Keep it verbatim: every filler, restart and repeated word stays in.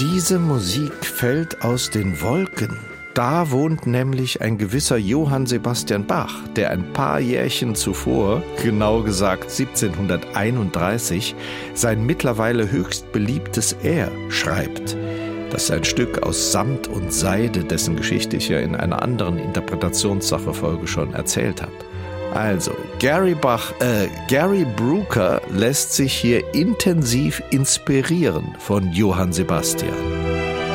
Diese Musik fällt aus den Wolken. Da wohnt nämlich ein gewisser Johann Sebastian Bach, der ein paar Jährchen zuvor, genau gesagt siebzehnhunderteinunddreißig, sein mittlerweile höchst beliebtes Er schreibt. Das ist ein Stück aus Samt und Seide, dessen Geschichte ich ja in einer anderen Interpretationssache-Folge schon erzählt habe. Also, Gary Bach, äh, Gary Brooker lässt sich hier intensiv inspirieren von Johann Sebastian.